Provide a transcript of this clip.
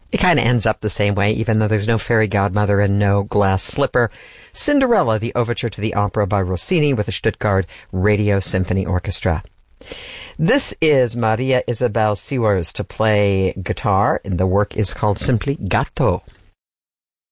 It kind of ends up the same way, even though there's no fairy godmother and no glass slipper. Cinderella, the overture to the opera by Rossini with the Stuttgart Radio Symphony Orchestra. This is Maria Isabel Sewers to play guitar, and the work is called simply Gatto.